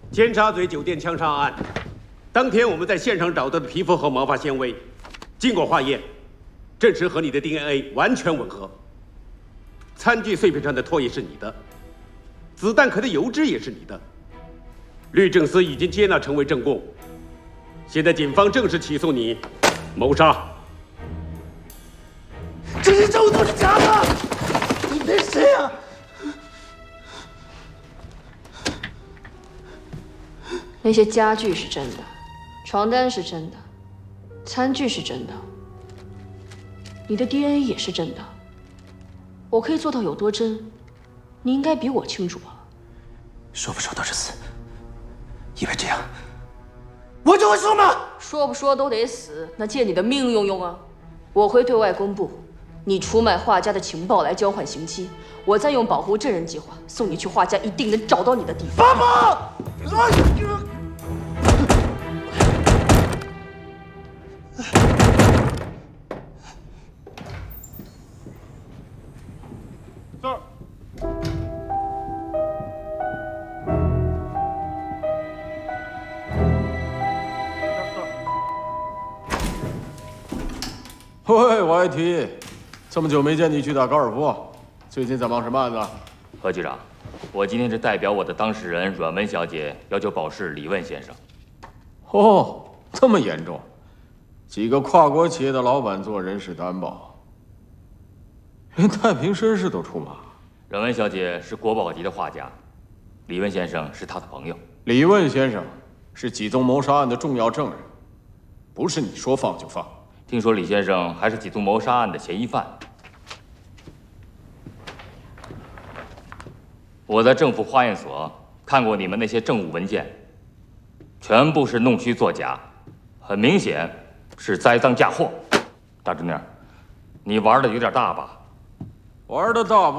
尖沙咀酒店枪杀案，当天我们在现场找到的皮肤和毛发纤维，经过化验，证实和你的 DNA 完全吻合。餐具碎片上的唾液是你的，子弹壳的油脂也是你的。律政司已经接纳成为证供，现在警方正式起诉你谋杀。 这些证物都是假的！你骗谁啊？ 那些家具是真的，床单是真的，餐具是真的，你的 DNA 也是真的。我可以做到有多真，你应该比我清楚吧？ 说不说都是死，以为这样我就会说吗？ 说不说都得死，那借你的命用用啊！我会对外公布你出卖画家的情报来交换刑期，我再用保护证人计划送你去画家一定能找到你的地方。 爸爸！ 喂，王一提，这么久没见你去打高尔夫，最近在忙什么案子？ 何局长，我今天是代表我的当事人阮文小姐要求保释李问先生。 哦，这么严重？几个跨国企业的老板做人事担保，连太平绅士都出马。 阮文小姐是国宝级的画家，李问先生是她的朋友。 李问先生是几宗谋杀案的重要证人，不是你说放就放。 听说李先生还是几宗谋杀案的嫌疑犯。我在政府化验所看过你们那些证物文件，全部是弄虚作假，很明显是栽赃嫁祸。大侄女，你玩的有点大吧？ 玩的大不？